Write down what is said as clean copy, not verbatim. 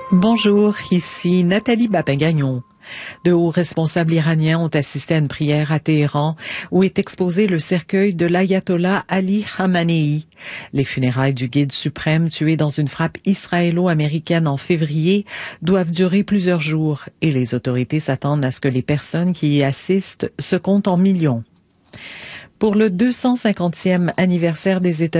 Bonjour, ici Nathalie Babin-Gagnon. De hauts responsables iraniens ont assisté à une prière à Téhéran où est exposé le cercueil de l'ayatollah Ali Khamenei. Les funérailles du guide suprême tué dans une frappe israélo-américaine en février doivent durer plusieurs jours et les autorités s'attendent à ce que les personnes qui y assistent se comptent en millions. Pour le 250e anniversaire des États